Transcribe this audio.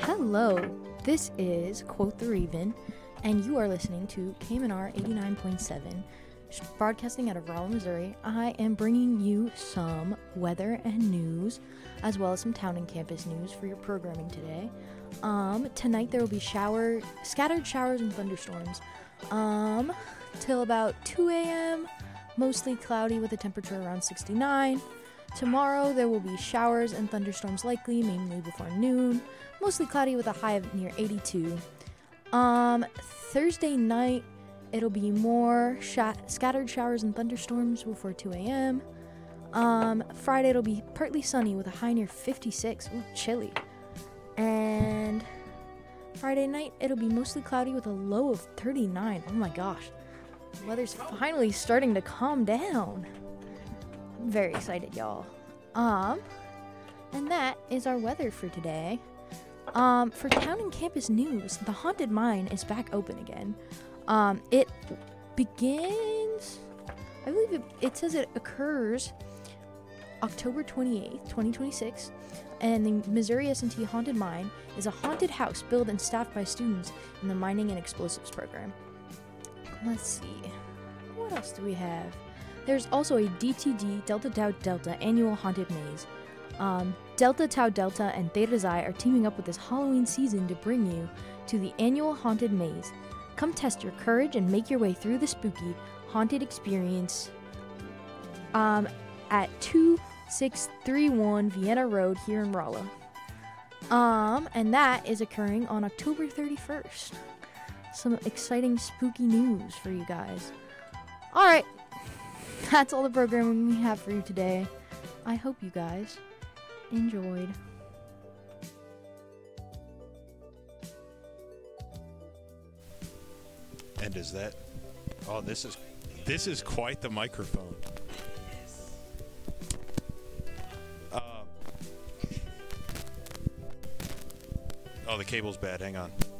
Hello, this is Quote the Raven, and you are listening to KMNR 89.7, broadcasting out of Rolla, Missouri. I am bringing you some weather and news, as well as some town and campus news for your programming today. Tonight there will be scattered showers and thunderstorms, till about 2 a.m., mostly cloudy with a temperature around 69. Tomorrow there will be showers and thunderstorms likely, mainly before noon, mostly cloudy with a high of near 82. Thursday night, it'll be more scattered showers and thunderstorms before 2 a.m. Friday, it'll be partly sunny with a high near 56. Ooh, chilly. And Friday night, it'll be mostly cloudy with a low of 39. Oh my gosh. The weather's finally starting to calm down. I'm very excited, y'all. And that is our weather for today. For town and campus news, the Haunted Mine is back open again. It begins, I believe it says it occurs October 28th, 2026, and the Missouri S&T Haunted Mine is a haunted house built and staffed by students in the Mining and Explosives program. Let's see, what else do we have? There's also a DTD Delta Tau Delta annual haunted maze. Delta Tau Delta and Theta Xi are teaming up with this Halloween season to bring you to the annual haunted maze. Come test your courage and make your way through the spooky haunted experience at 2631 Vienna Road here in Rolla. And that is occurring on October 31st. Some exciting spooky news for you guys. Alright, that's all the programming we have for you today. I hope you guys enjoyed. And is that? Oh, this is quite the microphone. Oh, the cable's bad. Hang on.